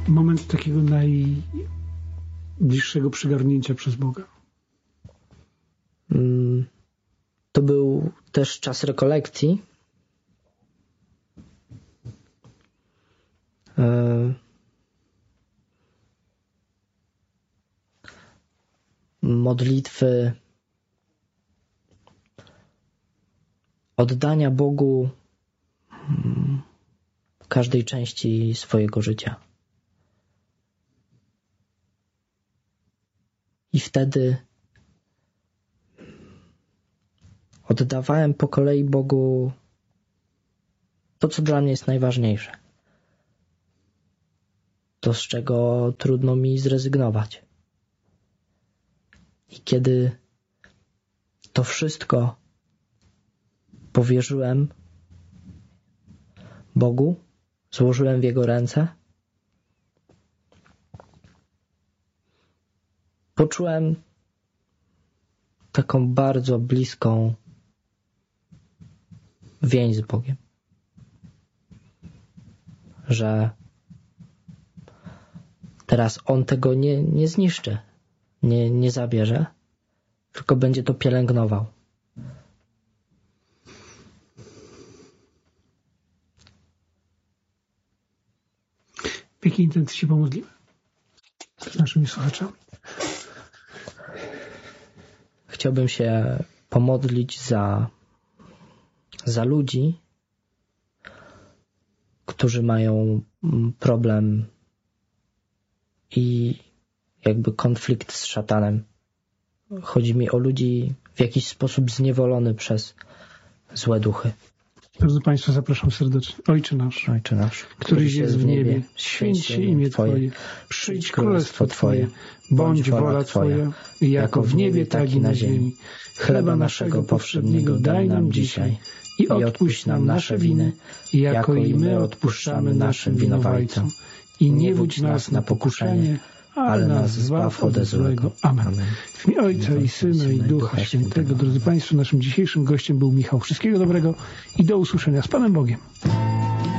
moment takiego najbliższego przygarnięcia przez Boga? To był też czas rekolekcji. Modlitwy oddania Bogu każdej części swojego życia. I wtedy oddawałem po kolei Bogu to, co dla mnie jest najważniejsze. To, z czego trudno mi zrezygnować. I kiedy to wszystko powierzyłem Bogu, złożyłem w Jego ręce, poczułem taką bardzo bliską więź z Bogiem, że teraz On tego nie zniszczy, nie zabierze, tylko będzie to pielęgnował. W jakiej intencji się pomodlimy z naszymi słuchaczami? Chciałbym się pomodlić za ludzi, którzy mają problem i jakby konflikt z szatanem. Chodzi mi o ludzi w jakiś sposób zniewolony przez złe duchy. Drodzy Państwo, zapraszam serdecznie. Ojcze nasz, któryś jest w niebie, święć się imię Twoje, przyjdź królestwo Twoje, bądź wola Twoja, jako w niebie, tak i na ziemi. Chleba naszego powszedniego daj nam dzisiaj i odpuść nam nasze winy, jako i my odpuszczamy naszym winowajcom. I nie wódź nas na pokuszenie, ale nas zbaw ode złego. Amen. W imię Ojca i Syna i Ducha Świętego. Drodzy Państwo, naszym dzisiejszym gościem był Michał. Wszystkiego dobrego i do usłyszenia z Panem Bogiem.